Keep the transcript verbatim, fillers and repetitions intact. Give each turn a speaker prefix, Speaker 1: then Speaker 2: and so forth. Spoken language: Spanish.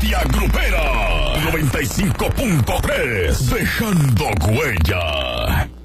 Speaker 1: Bestia Grupera. noventa y cinco punto tres. Dejando huella.